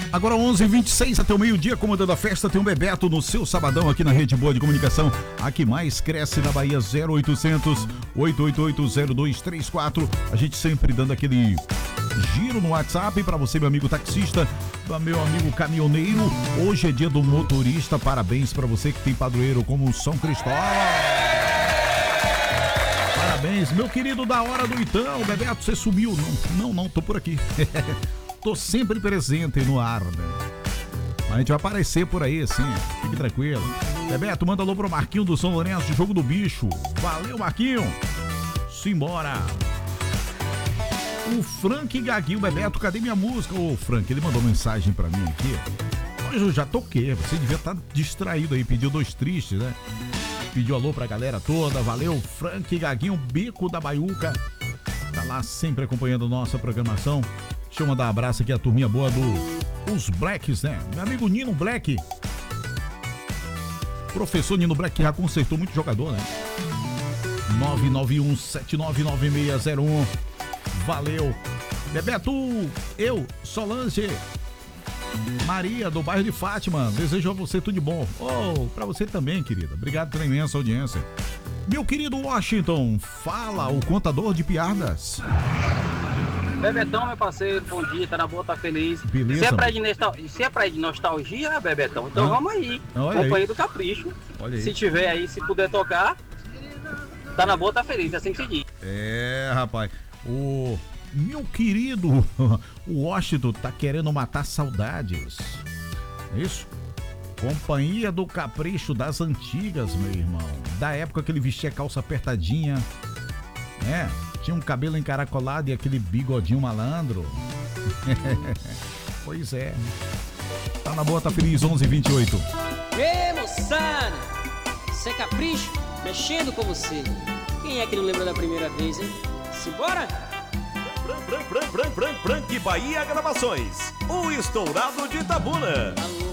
Agora 11h26 até o meio-dia, comandando a festa, tem um Bebeto no seu sabadão aqui na Rede Boa de Comunicação. A que mais cresce na Bahia, 0800 888 0234. A gente sempre dando aquele giro no WhatsApp para você, meu amigo taxista, meu amigo caminhoneiro. Hoje é dia do motorista, parabéns para você que tem padroeiro como São Cristóvão. Parabéns, meu querido da hora do Itão. Bebeto, você sumiu? Não, tô por aqui. Tô sempre presente no ar, né? A gente vai aparecer por aí, assim, fique tranquilo. Bebeto, manda alô pro Marquinho do São Lourenço, Jogo do Bicho. Valeu, Marquinho. Simbora. O Frank Gaguinho, Bebeto, cadê minha música? Ô, Frank, ele mandou mensagem pra mim aqui. Hoje eu já toquei, você devia estar distraído aí, pediu Dois Tristes, né? Pediu alô pra galera toda, valeu, Frank Gaguinho, Bico da Baiuca. Tá lá sempre acompanhando nossa programação. Deixa eu mandar um abraço aqui à turminha boa dos Blacks, né? Meu amigo Nino Black. Professor Nino Black, que já consertou muito jogador, né? 991799601. Valeu. Bebeto, eu, Solange, Maria, do bairro de Fátima, desejo a você tudo de bom. Pra você também, querida. Obrigado pela imensa audiência. Meu querido Washington, fala o contador de piadas. Bebetão, meu parceiro, bom dia, tá na boa, tá feliz. Beleza. Se é pra ir de nostalgia, Bebetão, então vamos aí. Companhia do Capricho. Se tiver aí, se puder tocar, tá na boa, tá feliz, assim que se diz. É, rapaz, o meu querido Washington tá querendo matar saudades. Isso? Companhia do Capricho das antigas, meu irmão. Da época que ele vestia calça apertadinha, né? Tinha um cabelo encaracolado e aquele bigodinho malandro. Pois é. Tá na boa, tá feliz, 11h28. Ê, moçada! Isso é Capricho, mexendo com você. Quem é que não lembra da primeira vez, hein? Simbora! Frank Bahia Gravações, o estourado de Itabuna. Alô?